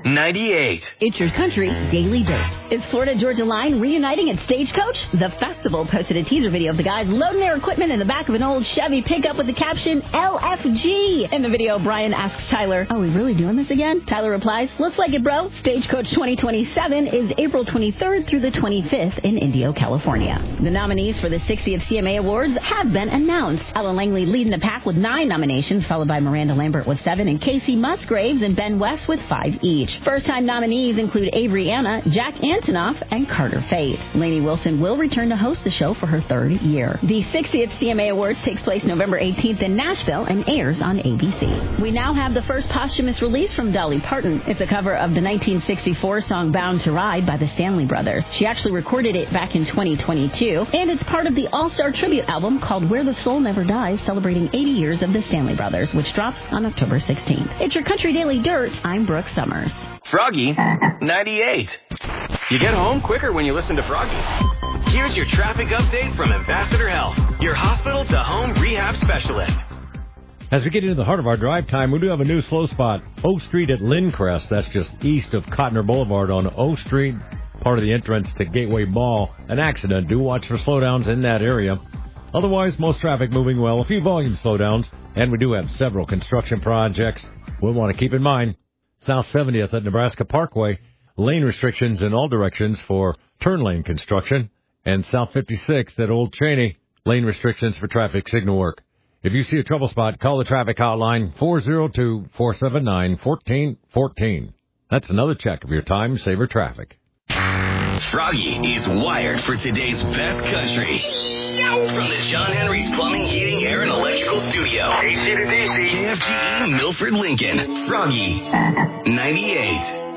98. It's your country daily dirt. Is Florida Georgia Line reuniting at Stagecoach? The festival posted a teaser video of the guys loading their equipment in the back of an old Chevy pickup with the caption LFG. In the video, Brian asks Tyler, "Are we really doing this again?" Tyler replies, "Looks like it, bro." Stagecoach 2027 is April 23rd through the 25th in Indio, California. The nominees for the 60th CMA Awards have been announced. Alan Langley leading the pack with 9 nominations, followed by Miranda Lambert with 7 and Casey Musgraves and Ben West with 5 each. First-time nominees include Avery Anna, Jack Antonoff, and Carter Faith. Lainey Wilson will return to host the show for her 3rd year. The 60th CMA Awards takes place November 18th in Nashville and airs on ABC. We now have the first posthumous release from Dolly Parton. It's a cover of the 1964 song Bound to Ride by the Stanley Brothers. She actually recorded it back in 2022, and it's part of the all-star tribute album called Where the Soul Never Dies, celebrating 80 years of the Stanley Brothers, which drops on October 16th. It's your Country Daily Dirt. I'm Brooke Summers. Froggy 98. You get home quicker when you listen to Froggy. Here's your traffic update from Ambassador Health, your hospital-to-home rehab specialist. As we get into the heart of our drive time, we do have a new slow spot. O Street at Lindcrest. That's just east of Cotner Boulevard on O Street, part of the entrance to Gateway Mall. An accident. Do watch for slowdowns in that area. Otherwise, most traffic moving well. A few volume slowdowns, and we do have several construction projects we'll want to keep in mind. South 70th at Nebraska Parkway, lane restrictions in all directions for turn lane construction. And South 56th at Old Cheney, lane restrictions for traffic signal work. If you see a trouble spot, call the traffic hotline 402-479-1414. That's another check of your time saver traffic. Froggy is wired for today's best country. From the John Henry's Plumbing, Heating, Air, and Electrical Studio. AC to DC. KFGE, Milford, Lincoln. Froggy 98.